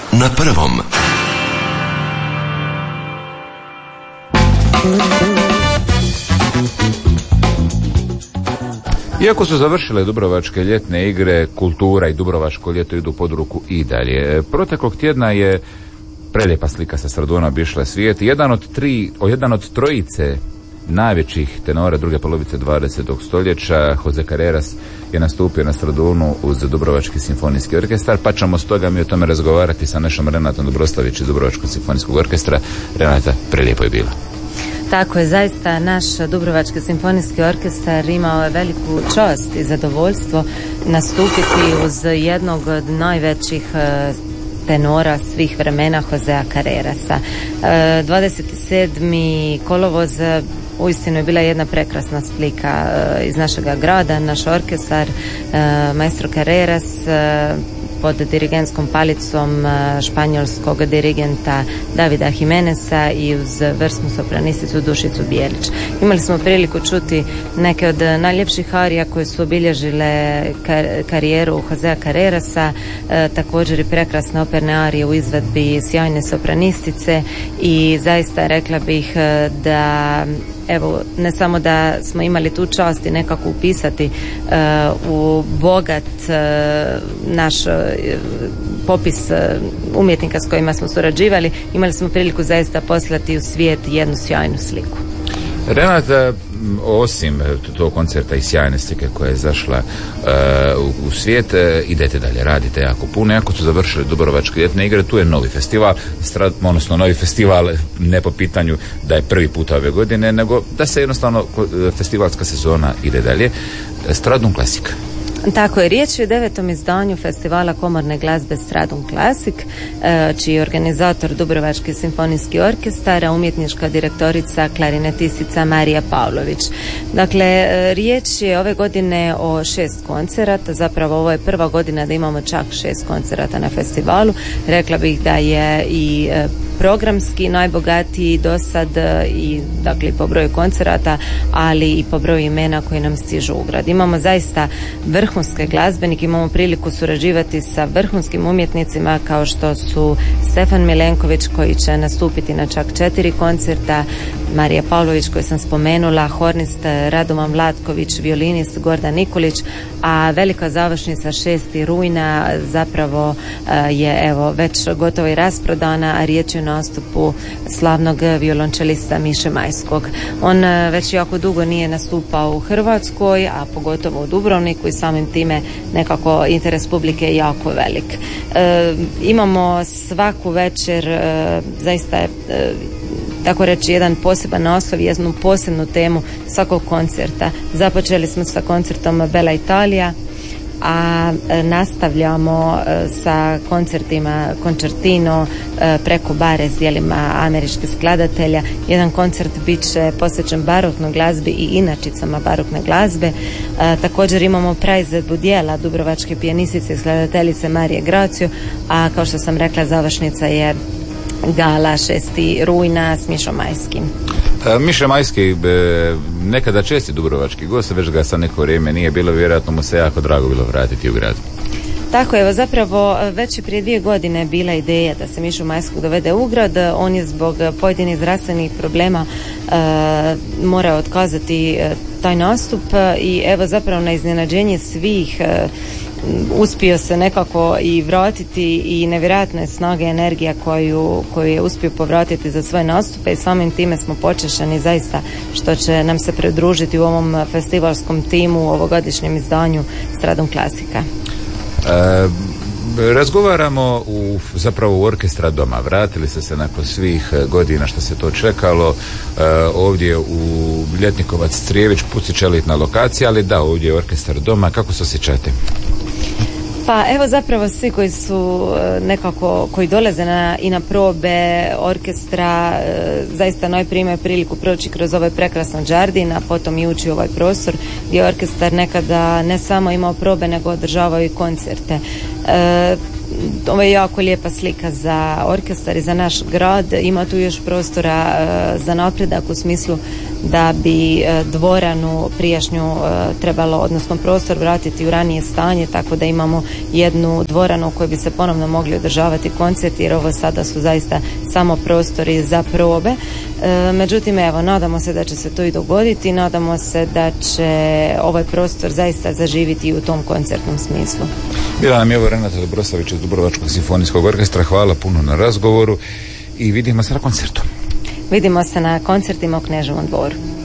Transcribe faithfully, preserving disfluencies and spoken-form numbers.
na prvom. Iako su završile Dubrovačke ljetne igre, kultura i Dubrovačko ljeto idu pod ruku i dalje. Proteklog tjedna je prelijepa slika sa Straduna obišla svijet. Jedan od tri, o jedan od trojice najvećih tenora druge polovice dvadesetog stoljeća, Jose Carreras, je nastupio na Stradunu uz Dubrovački simfonijski orkestar, pa ćemo stoga mi o tome razgovarati sa našom Renatom Dobroslavić iz Dubrovačkog simfonijskog orkestra. Renata, prelijepo je bilo. Tako je, zaista naš Dubrovački simfonijski orkestar imao je veliku čast i zadovoljstvo nastupiti uz jednog od najvećih tenora svih vremena, Josea Carrerasa. dvadeset sedmi kolovoz uistinu je bila jedna prekrasna slika iz našega grada. Naš orkestar, maestro Carreras, pod dirigentskom palicom španjolskog dirigenta Davida Jimeneza i uz vrsnu sopranisticu Dušicu Bijelić. Imali smo priliku čuti neke od najljepših arija koje su obilježile kar- karijeru Josea Carrerasa, e, također i prekrasne operne arije u izvedbi sjajne sopranistice i zaista rekla bih da evo, ne samo da smo imali tu čast i nekako upisati uh, u bogat uh, naš uh, popis uh, umjetnika s kojima smo surađivali, imali smo priliku zaista poslati u svijet jednu sjajnu sliku. Renata, osim tog koncerta i sjajne slike koja je zašla uh, u, u svijet, uh, idete dalje, radite jako puno. Jako su završili Dubrovačke ljetne igre, tu je novi festival, strad, odnosno novi festival ne po pitanju da je prvi put ove godine, nego da se jednostavno festivalska sezona ide dalje. Stradun Klasika. Tako je, riječ je o devetom izdanju festivala komorne glazbe Stradun Classic, čiji je organizator Dubrovački simfonijski orkestar, a umjetnička direktorica klarinetistica Marija Pavlović. Dakle, riječ je ove godine o šest koncerata, zapravo ovo je prva godina da imamo čak šest koncerata na festivalu. Rekla bih da je i programski najbogatiji do sad i dakle po broju koncerata, ali i po broju imena koji nam stižu u grad. Imamo zaista vrhunske glazbenike, imamo priliku surađivati sa vrhunskim umjetnicima kao što su Stefan Milenković koji će nastupiti na čak četiri koncerta, Marija Pavlović koju sam spomenula, hornist Radovan Vlatković, violinist Gordan Nikolić, a velika završnica šesti rujna zapravo je evo već gotovo i rasprodana, a riječ je o nastupu slavnog violončelista Miše Majskog. On već jako dugo nije nastupao u Hrvatskoj, a pogotovo u Dubrovniku i samim time nekako interes publike je jako velik. E, imamo svaku večer e, zaista e, tako reći jedan poseban naslov, jednu posebnu temu svakog koncerta. Započeli smo sa koncertom Bella Italia, a nastavljamo sa koncertima Concertino preko bare s dijelima američkih skladatelja. Jedan koncert bit će posvećen baroknoj glazbi i inačicama barokne glazbe. Također imamo praizvedbu dijela dubrovačke pijanistice i skladateljice Marije Gracio, a kao što sam rekla završnica je gala šesti rujna s Mišom Majskim. Miša Majski, nekada česti dubrovački gost, već ga sa neko vrijeme nije bilo, vjerojatno mu se jako drago bilo vratiti u grad. Tako je, evo zapravo već je prije dvije godine bila ideja da se Mišu Majskog dovede u grad. On je zbog pojedinih zdravstvenih problema e, morao otkazati e, taj nastup i evo zapravo na iznenađenje svih e, uspio se nekako i vratiti i nevjerojatne snage i energija koju, koju je uspio povratiti za svoje nastupe i samim time smo počešani zaista što će nam se pridružiti u ovom festivalskom timu u ovogodišnjem izdanju Stradun Klasika. E, razgovaramo u, zapravo u Orkestra doma. Vratili ste se nakon svih godina što se to čekalo e, ovdje u Ljetnikovac Crijević, Pucić elitna lokacija, ali da, ovdje je Orkestar doma. Kako se osjećate? Pa evo zapravo svi koji su nekako, koji dolaze na, i na probe orkestra, zaista najprije imaju priliku proći kroz ovaj prekrasan džardin, a potom i ući u ovaj prostor gdje orkestar nekada ne samo imao probe, nego održavao i koncerte. E, ovo je jako lijepa slika za orkestar i za naš grad. Ima tu još prostora uh, za napredak u smislu da bi uh, dvoranu prijašnju uh, trebalo, odnosno prostor vratiti u ranije stanje, tako da imamo jednu dvoranu u kojoj bi se ponovno mogli održavati koncerti, jer ovo sada su zaista samo prostori za probe. Uh, međutim, evo, nadamo se da će se to i dogoditi, nadamo se da će ovaj prostor zaista zaživiti i u tom koncertnom smislu. Bila nam je ovo Renata Dobrosavić iz Dubrovačkog simfonijskog orkestra. Hvala puno na razgovoru i vidimo se na koncertu. Vidimo se na koncertima u Kneževom dvoru.